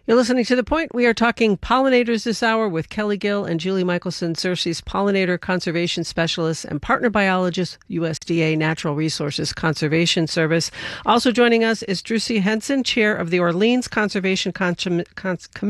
You're listening to The Point. We are talking pollinators this hour with Kelly Gill and Julie Michelson, CERCI's pollinator conservation specialists and partner biologist, USDA Natural Resources Conservation Service. Also joining us is Drucy Henson, chair of the Orleans Conservation Commission